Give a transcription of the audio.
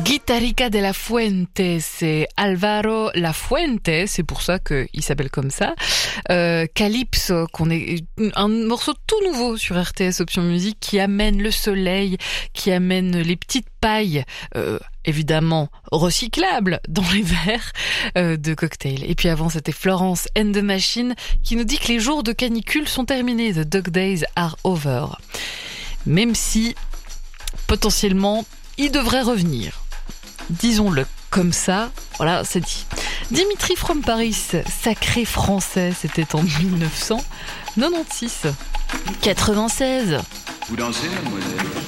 Guitarrica de la Fuente, c'est Alvaro La Fuente, c'est pour ça qu'il s'appelle comme ça. Calypso, qu'on est un morceau tout nouveau sur RTS Option Musique qui amène le soleil, qui amène les petites pailles, évidemment recyclables dans les verres de cocktail. Et puis avant, c'était Florence and the Machine qui nous dit que les jours de canicule sont terminés. The dog days are over. Même si, potentiellement, il devrait revenir. Disons-le comme ça, voilà, c'est dit. Dimitri from Paris, sacré français, c'était en 1996. 96. Vous dansez, mademoiselle?